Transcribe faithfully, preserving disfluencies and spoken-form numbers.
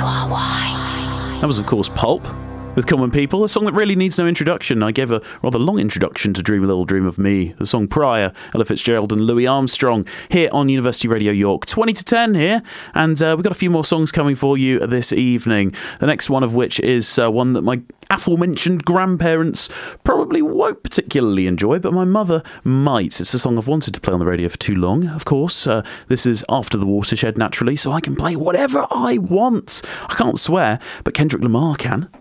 That was, of course, Pulp with Common People, a song that really needs no introduction. I gave a rather long introduction to Dream a Little Dream of Me, the song prior, Ella Fitzgerald and Louis Armstrong, here on University Radio York. twenty to ten here, and uh, we've got a few more songs coming for you this evening. The next one of which is uh, one that my aforementioned grandparents probably won't particularly enjoy, but my mother might. It's a song I've wanted to play on the radio for too long, of course. Uh, this is After the Watershed, naturally, so I can play whatever I want. I can't swear, but Kendrick Lamar can.